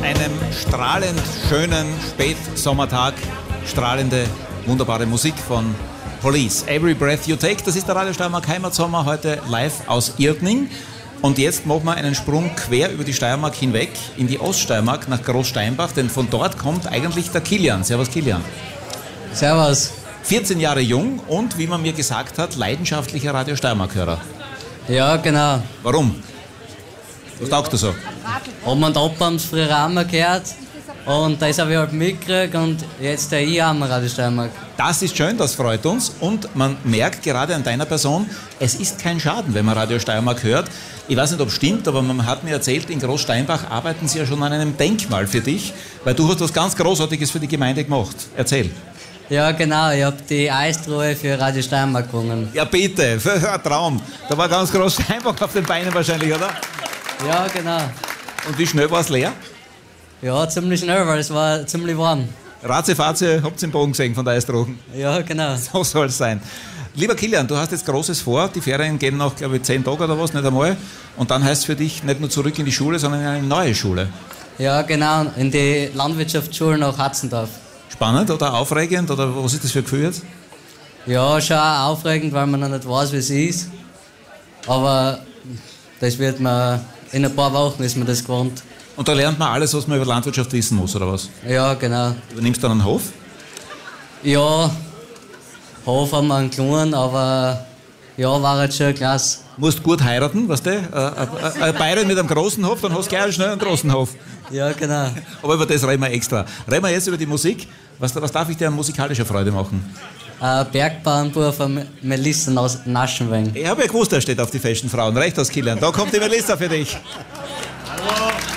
einem strahlend schönen Spätsommertag strahlende, wunderbare Musik von Police. Every Breath You Take, das ist der Radio Steiermark Heimatsommer, heute live aus Irtning. Und jetzt machen wir einen Sprung quer über die Steiermark hinweg in die Oststeiermark nach Großsteinbach, denn von dort kommt eigentlich der Kilian. Servus Kilian. Servus. 14 Jahre jung und, wie man mir gesagt hat, leidenschaftlicher Radio Steiermark-Hörer. Ja, genau. Warum? Was taugt er so? Haben und Opa haben es früher auch mal gehört und das habe ich halt mitgekriegt und jetzt der ich auch mal Radio Steiermark. Das ist schön, das freut uns und man merkt gerade an deiner Person, es ist kein Schaden, wenn man Radio Steiermark hört. Ich weiß nicht, ob es stimmt, aber man hat mir erzählt, in Großsteinbach arbeiten sie ja schon an einem Denkmal für dich, weil du hast was ganz Großartiges für die Gemeinde gemacht. Erzähl. Ja, genau, ich habe die Eistruhe für Radio Steiermark gewonnen. Ja, bitte, ein Traum. Da war ganz Großsteinbach auf den Beinen wahrscheinlich, oder? Ja, genau. Und wie schnell war es leer? Ja, ziemlich schnell, weil es war ziemlich warm. Ratzefatze, habt ihr den Bogen gesehen von der Eistruchen? Ja, genau. So soll es sein. Lieber Kilian, du hast jetzt Großes vor. Die Ferien gehen noch, glaube ich, 10 Tage oder was, nicht einmal. Und dann heißt es für dich nicht nur zurück in die Schule, sondern in eine neue Schule. Ja, genau, in die Landwirtschaftsschule nach Hatzendorf. Spannend oder aufregend oder was ist das für ein Gefühl jetzt? Ja, schon auch aufregend, weil man noch nicht weiß, wie es ist. Aber das wird man, in ein paar Wochen ist man das gewohnt. Und da lernt man alles, was man über Landwirtschaft wissen muss, oder was? Ja, genau. Übernimmst du dann einen Hof? Ja, Hof haben wir einen kleinen, aber ja, war jetzt schon klasse. Musst gut heiraten, weißt du? Ein Bayern mit einem großen Hof, dann hast du gleich schnell einen großen Hof. Ja, genau. Aber über das reden wir extra. Reden wir jetzt über die Musik. Was darf ich dir an musikalischer Freude machen? Bergbauernbuch von Melissa Naschenweng. Ich habe ja gewusst, er steht auf die festen Frauen. Recht aus Kilian. Da kommt die Melissa für dich. Hallo.